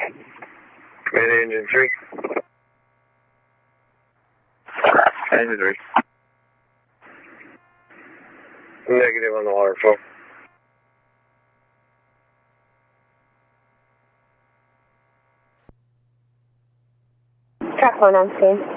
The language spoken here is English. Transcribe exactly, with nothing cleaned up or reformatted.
Main engine three. Engine three. Negative on the waterfall. Track one on scene.